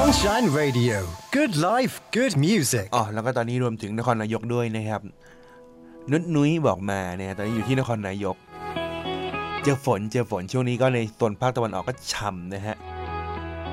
Sunshine Radio Good Life Good Music แล้วก็ตอนนี้รวมถึงนครนายกด้วยนะครับนุ้ยบอกมาเนี่ยตอนนี้อยู่ที่นครนายกเจอฝนช่วงนี้ก็ในโซนภาคตะวันออกก็ฉ่ำนะฮะ